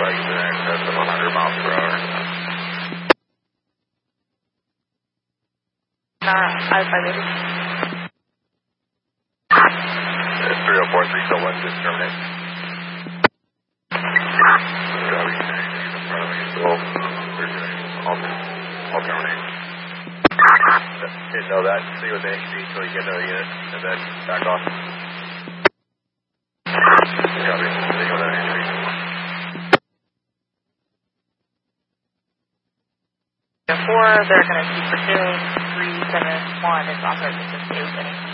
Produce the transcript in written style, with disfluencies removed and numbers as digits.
bikes in excess of 100 miles per hour. I-580. 3043, so let's just terminate. Copy, in front of me, so I'll terminate. Didn't know that. Stay with any speed until you get another unit, and then back off. Copy, stay with any speed. 4, they're going to keep pursuing. 371 is authorized to stay with any.